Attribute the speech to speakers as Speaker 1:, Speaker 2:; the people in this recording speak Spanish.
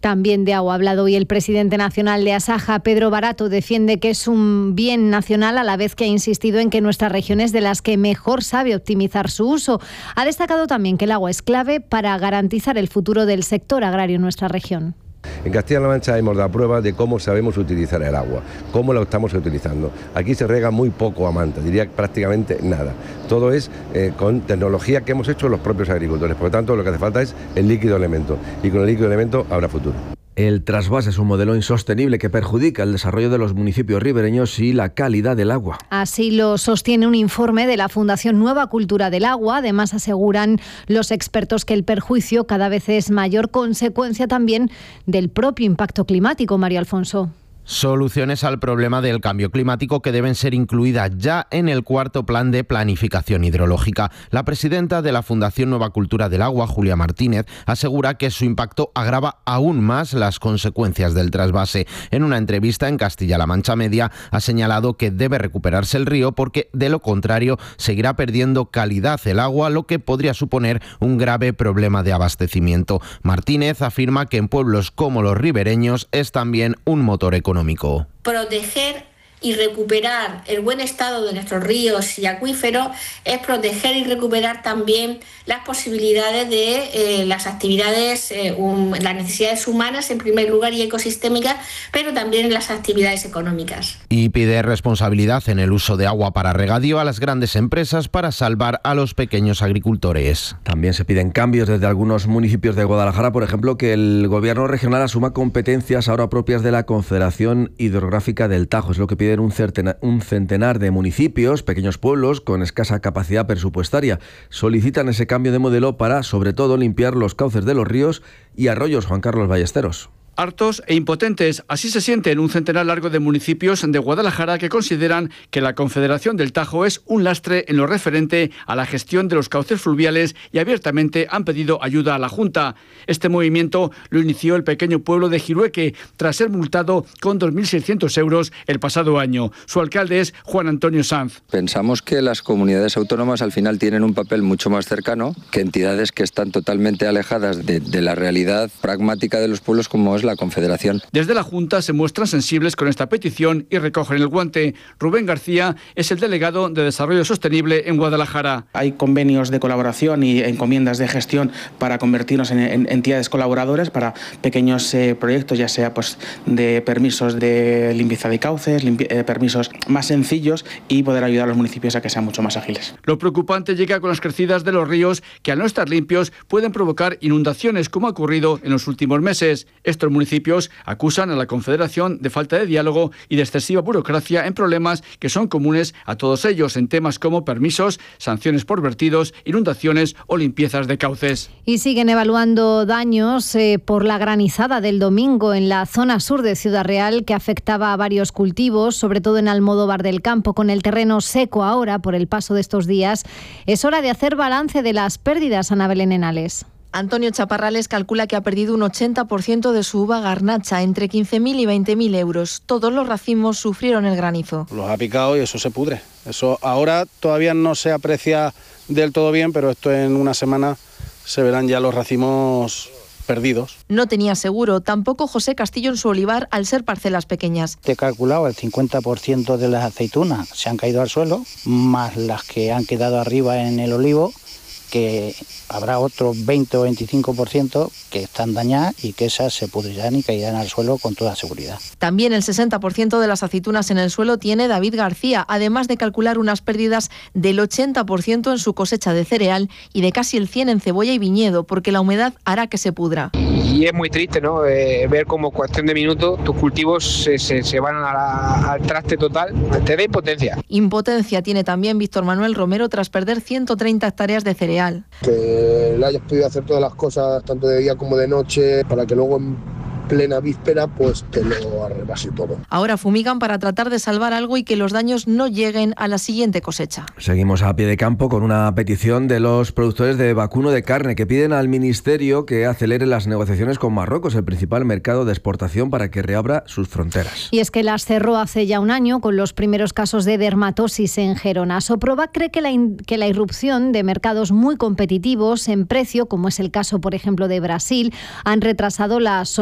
Speaker 1: También de agua ha hablado hoy el presidente nacional de Asaja, Pedro Barato. Defiende que es un bien nacional, a la vez que ha insistido en que nuestra región es de las que mejor sabe optimizar su uso. Ha destacado también que el agua es clave para garantizar el futuro del sector agrario en nuestra región.
Speaker 2: En Castilla-La Mancha hemos dado pruebas de cómo sabemos utilizar el agua, cómo la estamos utilizando. Aquí se riega muy poco a manta, diría prácticamente nada. Todo es con tecnología que hemos hecho los propios agricultores. Por lo tanto, lo que hace falta es el líquido elemento. Y con el líquido elemento habrá futuro.
Speaker 3: El trasvase es un modelo insostenible que perjudica el desarrollo de los municipios ribereños y la calidad del agua.
Speaker 1: Así lo sostiene un informe de la Fundación Nueva Cultura del Agua. Además, aseguran los expertos que el perjuicio cada vez es mayor, consecuencia también del propio impacto climático. María Alfonso.
Speaker 4: Soluciones al problema del cambio climático que deben ser incluidas ya en el cuarto plan de planificación hidrológica. La presidenta de la Fundación Nueva Cultura del Agua, Julia Martínez, asegura que su impacto agrava aún más las consecuencias del trasvase. En una entrevista en Castilla-La Mancha Media ha señalado que debe recuperarse el río porque de lo contrario seguirá perdiendo calidad el agua, lo que podría suponer un grave problema de abastecimiento. Martínez afirma que en pueblos como los ribereños es también un motor económico.
Speaker 5: Proteger y recuperar el buen estado de nuestros ríos y acuíferos es proteger y recuperar también las posibilidades de las actividades, las necesidades humanas en primer lugar y ecosistémicas, pero también las actividades económicas.
Speaker 4: Y pide responsabilidad en el uso de agua para regadío a las grandes empresas para salvar a los pequeños agricultores.
Speaker 3: También se piden cambios desde algunos municipios de Guadalajara, por ejemplo, que el gobierno regional asuma competencias ahora propias de la Confederación Hidrográfica del Tajo. Es lo que pide un centenar de municipios, pequeños pueblos con escasa capacidad presupuestaria. Solicitan ese cambio de modelo para, sobre todo, limpiar los cauces de los ríos y arroyos. Juan Carlos Ballesteros.
Speaker 6: Hartos e impotentes, así se sienten un centenar largo de municipios de Guadalajara que consideran que la Confederación del Tajo es un lastre en lo referente a la gestión de los cauces fluviales y abiertamente han pedido ayuda a la Junta. Este movimiento lo inició el pequeño pueblo de Jirueque tras ser multado con 2.600 euros el pasado año. Su alcalde es Juan Antonio Sanz.
Speaker 7: Pensamos que las comunidades autónomas al final tienen un papel mucho más cercano que entidades que están totalmente alejadas de la realidad pragmática de los pueblos como es la Confederación.
Speaker 6: Desde la Junta se muestran sensibles con esta petición y recogen el guante. Rubén García es el delegado de Desarrollo Sostenible en Guadalajara.
Speaker 8: Hay convenios de colaboración y encomiendas de gestión para convertirnos en entidades colaboradoras para pequeños proyectos, ya sea pues de permisos de limpieza de cauces, permisos más sencillos y poder ayudar a los municipios a que sean mucho más ágiles.
Speaker 6: Lo preocupante llega con las crecidas de los ríos que al no estar limpios pueden provocar inundaciones como ha ocurrido en los últimos meses. Estos municipios acusan a la Confederación de falta de diálogo y de excesiva burocracia en problemas que son comunes a todos ellos en temas como permisos, sanciones por vertidos, inundaciones o limpiezas de cauces.
Speaker 1: Y siguen evaluando daños por la granizada del domingo en la zona sur de Ciudad Real que afectaba a varios cultivos, sobre todo en Almodóvar del Campo. Con el terreno seco ahora por el paso de estos días, es hora de hacer balance de las pérdidas. Ana Belén Henales.
Speaker 9: Antonio Chaparrales calcula que ha perdido un 80% de su uva garnacha, entre 15.000 y 20.000 euros. Todos los racimos sufrieron el granizo.
Speaker 10: Los ha picado y eso se pudre. Eso ahora todavía no se aprecia del todo bien, pero esto en una semana se verán ya los racimos perdidos.
Speaker 9: No tenía seguro, tampoco José Castillo en su olivar al ser parcelas pequeñas.
Speaker 11: Te he calculado el 50% de las aceitunas se han caído al suelo, más las que han quedado arriba en el olivo, que habrá otro 20 o 25% que están dañadas y que esas se pudrirán y caerán al suelo con toda seguridad.
Speaker 9: También el 60% de las aceitunas en el suelo tiene David García, además de calcular unas pérdidas del 80% en su cosecha de cereal y de casi el 100% en cebolla y viñedo, porque la humedad hará que se pudra.
Speaker 12: Y es muy triste, ¿no? Ver cómo cuestión de minutos tus cultivos se van al traste total. Te da impotencia.
Speaker 9: Impotencia tiene también Víctor Manuel Romero tras perder 130 hectáreas de cereal.
Speaker 13: Que le hayas podido hacer todas las cosas, tanto de día como de noche, para que luego en plena víspera pues te lo arrebase todo.
Speaker 9: Ahora fumigan para tratar de salvar algo y que los daños no lleguen a la siguiente cosecha.
Speaker 3: Seguimos a pie de campo con una petición de los productores de vacuno de carne que piden al Ministerio que acelere las negociaciones con Marruecos, el principal mercado de exportación, para que reabra sus fronteras.
Speaker 1: Y es que las cerró hace ya un año con los primeros casos de dermatosis en Gerona. Soproba cree que la irrupción de mercados muy competitivos en precio, como es el caso por ejemplo de Brasil, han retrasado la